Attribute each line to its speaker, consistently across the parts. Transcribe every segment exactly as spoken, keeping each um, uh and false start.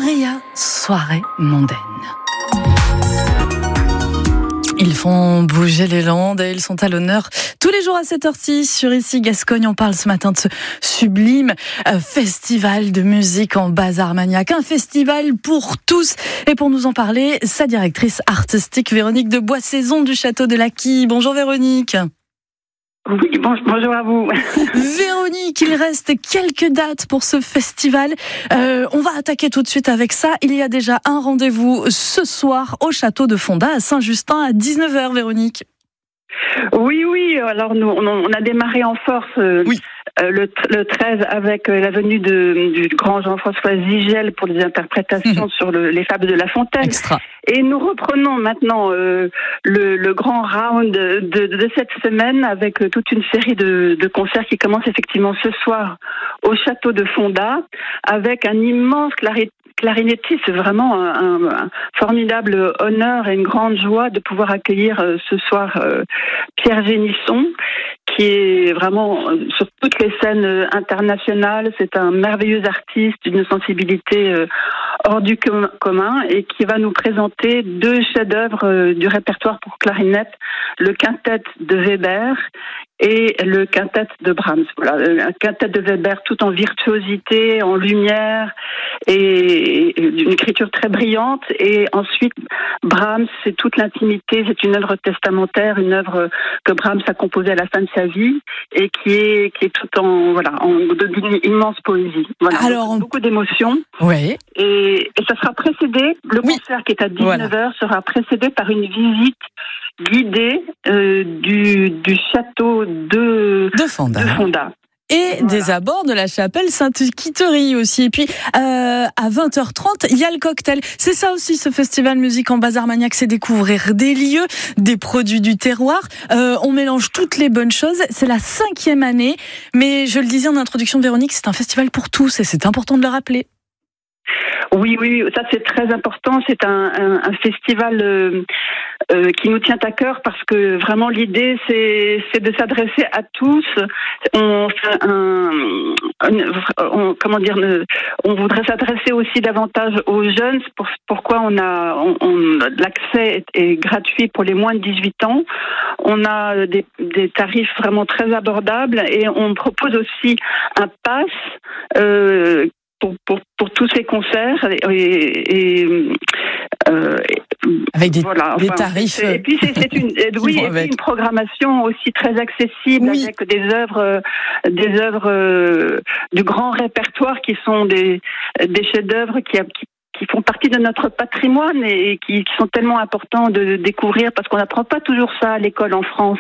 Speaker 1: Auréa, soirée mondaine. Ils font bouger les Landes et ils sont à l'honneur tous les jours à cette heure-ci sur Ici Gascogne. On parle ce matin de ce sublime euh, festival de musique en Bas-Armagnac. Un festival pour tous. Et pour nous en parler, sa directrice artistique Véronique de Boissaison du Château de Laquis. Bonjour Véronique.
Speaker 2: Oui, bon, bonjour à vous.
Speaker 1: Véronique, il reste quelques dates pour ce festival. Euh, on va attaquer tout de suite avec ça. Il y a déjà un rendez-vous ce soir au Château de Fonda à Saint-Justin à dix-neuf heures, Véronique.
Speaker 2: Oui, oui, alors nous, on a démarré en force euh,
Speaker 1: oui.
Speaker 2: euh, le, le treize avec euh, la venue de, du grand Jean-François Zigel pour des interprétations mmh. sur le, les fables de La Fontaine.
Speaker 1: Extra.
Speaker 2: Et nous reprenons maintenant euh, le, le grand round de, de, de cette semaine avec euh, toute une série de, de concerts qui commencent effectivement ce soir au Château de Fonda avec un immense clari- clarinettiste. C'est vraiment un, un, un formidable honneur et une grande joie de pouvoir accueillir euh, ce soir euh, Pierre Génisson, qui est vraiment euh, sur toutes les scènes euh, internationales. C'est un merveilleux artiste d'une sensibilité euh, hors du com- commun et qui va nous présenter deux chefs-d'œuvre euh, du répertoire pour clarinette, le quintet de Weber et le quintet de Brahms. Voilà, un quintet de Weber tout en virtuosité, en lumière et d'une écriture très brillante. Et ensuite, Brahms, c'est toute l'intimité, c'est une œuvre testamentaire, une œuvre que Brahms a composée à la fin de sa vie et qui est qui est tout en voilà en d'une immense poésie. Voilà,
Speaker 1: alors
Speaker 2: beaucoup d'émotions.
Speaker 1: Oui.
Speaker 2: Et, et ça sera précédé. Le
Speaker 1: oui.
Speaker 2: concert qui est à dix-neuf heures
Speaker 1: voilà.
Speaker 2: sera précédé par une visite guidée euh, du du château de
Speaker 1: de Fonda.
Speaker 2: De Fonda.
Speaker 1: Et voilà. Des abords de la chapelle Sainte-Quitterie aussi. Et puis, euh, à vingt heures trente, il y a le cocktail. C'est ça aussi, ce festival musique en Bas-Armagnac, c'est découvrir des lieux, des produits du terroir. Euh, on mélange toutes les bonnes choses. C'est la cinquième année. Mais je le disais en introduction de Véronique, c'est un festival pour tous et c'est important de le rappeler.
Speaker 2: Oui, oui, ça c'est très important. C'est un, un, un festival euh, euh, qui nous tient à cœur parce que vraiment l'idée c'est, c'est de s'adresser à tous. On fait un, un on, comment dire, on voudrait s'adresser aussi davantage aux jeunes. Pour, pourquoi on a, on, on, l'accès est, est gratuit pour les moins de dix-huit ans. On a des, des tarifs vraiment très abordables et on propose aussi un pass. Euh, Pour, pour, pour tous ces concerts et, et, euh,
Speaker 1: avec des,
Speaker 2: voilà,
Speaker 1: des
Speaker 2: enfin,
Speaker 1: tarifs
Speaker 2: et puis c'est, c'est une oui et puis une programmation aussi très accessible oui. avec des œuvres des œuvres euh, du grand répertoire qui sont des des chefs-d'œuvre qui, qui qui font partie de notre patrimoine et qui, qui sont tellement importants de découvrir parce qu'on n'apprend pas toujours ça à l'école en France.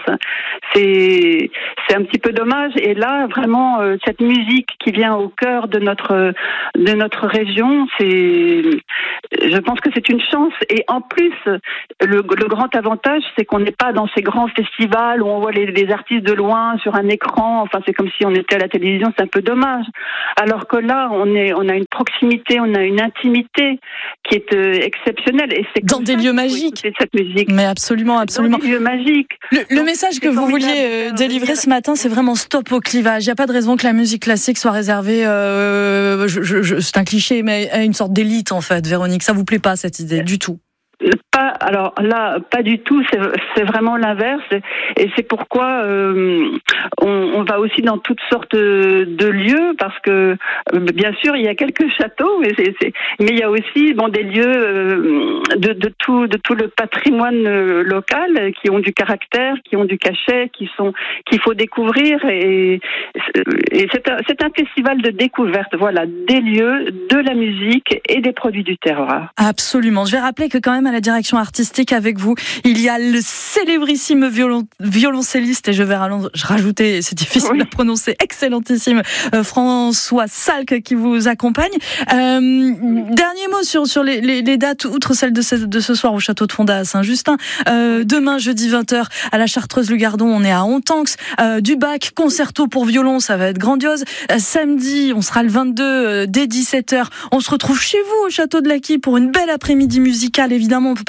Speaker 2: C'est, c'est un petit peu dommage. Et là, vraiment, euh, cette musique qui vient au cœur de notre, de notre région, c'est, je pense que c'est une chance. Et en plus, le, le grand avantage, c'est qu'on n'est pas dans ces grands festivals où on voit les, les artistes de loin sur un écran. Enfin, c'est comme si on était à la télévision. C'est un peu dommage. Alors que là, on est, on a une proximité, on a une intimité qui est euh, exceptionnelle. Et c'est
Speaker 1: dans des lieux magiques.
Speaker 2: Cette musique.
Speaker 1: Mais absolument, absolument.
Speaker 2: Dans des lieux magiques.
Speaker 1: Le, le Donc, message que vous vouliez euh, délivrer ce matin, c'est vraiment stop au clivage. Il n'y a pas de raison que la musique classique soit réservée, euh, je, je, je, c'est un cliché, mais à une sorte d'élite en fait, Véronique. Ça vous plaît pas cette idée du tout?
Speaker 2: Pas, alors là, pas du tout. C'est, c'est vraiment l'inverse, et c'est pourquoi euh, on, on va aussi dans toutes sortes de, de lieux, parce que euh, bien sûr il y a quelques châteaux, mais c'est, c'est, mais il y a aussi bon des lieux euh, de, de tout, de tout le patrimoine euh, local qui ont du caractère, qui ont du cachet, qui sont qu'il faut découvrir, et, et c'est, un, c'est un festival de découverte. Voilà, des lieux, de la musique et des produits du terroir.
Speaker 1: Absolument. Je vais rappeler que quand même à la direction artistique avec vous, il y a le célébrissime violon, violoncelliste, et je vais je rajouter, c'est difficile oui. à prononcer, excellentissime euh, François Salk qui vous accompagne. Euh, dernier mot sur, sur les, les, les dates, outre celle de ce, de ce soir au Château de Fonda à Saint-Justin. Euh, demain, jeudi vingt heures, à la Chartreuse-le-Gardon, on est à Hontanx. Euh, du Bach, concerto pour violon, ça va être grandiose. Euh, samedi, on sera le vingt-deux, euh, dès dix-sept heures. On se retrouve chez vous au Château de Laquis pour une belle après-midi musicale, évidemment. On peut pas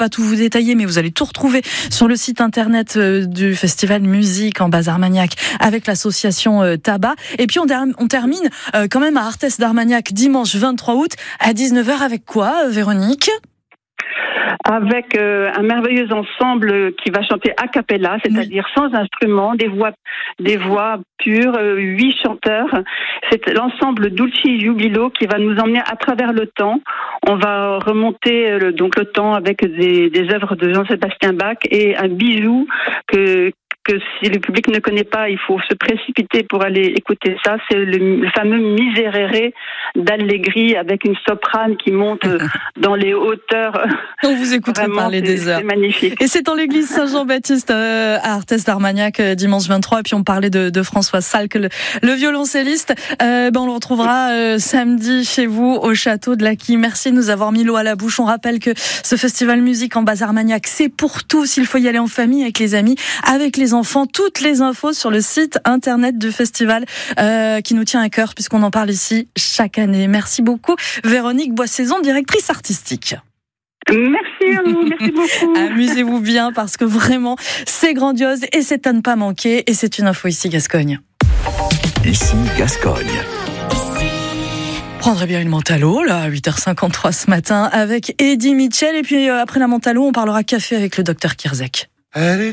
Speaker 1: pas tout vous détailler, mais vous allez tout retrouver sur le site internet du Festival Musique en Bas Armagnac avec l'association Tabac. Et puis on, der- on termine quand même à Arthez d'Armagnac dimanche vingt-trois août à dix-neuf heures avec quoi, Véronique ?
Speaker 2: Avec euh, un merveilleux ensemble qui va chanter a cappella, c'est-à-dire sans instrument, des voix, des voix pures, euh, huit chanteurs. C'est l'ensemble Dulci Jubilo qui va nous emmener à travers le temps. On va remonter euh, donc le temps avec des, des œuvres de Jean-Sébastien Bach et un bijou que que si le public ne connaît pas, il faut se précipiter pour aller écouter ça. C'est le, le fameux Miserere d'Allegri avec une soprane qui monte dans les hauteurs.
Speaker 1: On vous écouterait parler des heures.
Speaker 2: C'est magnifique.
Speaker 1: Et c'est dans l'église Saint-Jean-Baptiste euh, à Arthez d'Armagnac euh, dimanche vingt-trois. Et puis on parlait de, de François Salk, le, le violoncelliste. Euh, ben on le retrouvera euh, samedi chez vous au château de l'Acquis. Merci de nous avoir mis l'eau à la bouche. On rappelle que ce festival musique en Bas Armagnac, c'est pour tous. Il faut y aller en famille, avec les amis, avec les enfants. Toutes les infos sur le site internet du festival euh, qui nous tient à cœur puisqu'on en parle ici chaque année. Merci beaucoup Véronique Boissaison, directrice artistique.
Speaker 2: Merci à vous, merci beaucoup.
Speaker 1: Amusez-vous bien parce que vraiment c'est grandiose et c'est à ne pas manquer et c'est une info ici Gascogne.
Speaker 3: Ici Gascogne.
Speaker 1: Prendrait bien une Mentalo là à huit heures cinquante-trois ce matin avec Eddie Mitchell et puis euh, après la Mentalo on parlera café avec le docteur Kirzek.
Speaker 4: Elle est